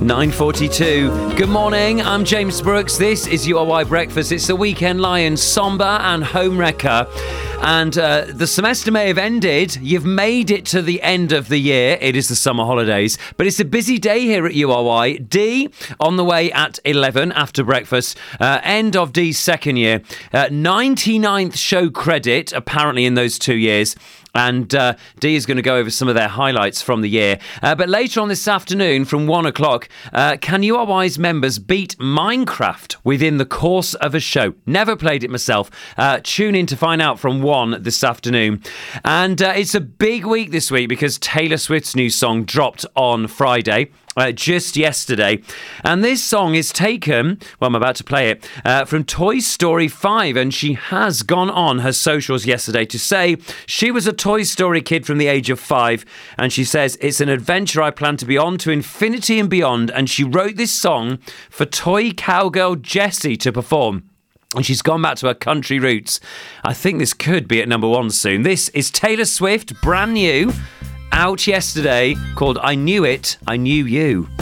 9:42. Good morning, I'm James Brooks. This is URY Breakfast. It's the Weekend Lion, somber and homewrecker. And the semester may have ended. You've made it to the end of the year. It is the summer holidays. But it's a busy day here at URY. D on the way at 11 after breakfast. End of D's second year. 99th show credit, apparently, in those 2 years. And D is going to go over some of their highlights from the year. But later on this afternoon, from 1 o'clock, can URY's members beat Minecraft within the course of a show? Never played it myself. Tune in to find out from 1 this afternoon. And it's a big week this week because Taylor Swift's new song dropped on Friday. Just yesterday. And this song is taken, well, I'm about to play it, from Toy Story 5. And she has gone on her socials yesterday to say she was a Toy Story kid from the age of 5. And she says, it's an adventure I plan to be on to infinity and beyond. And she wrote this song for toy cowgirl Jessie to perform. And she's gone back to her country roots. I think this could be at number 1 soon. This is Taylor Swift, brand new, out yesterday, called I Knew It, I Knew You.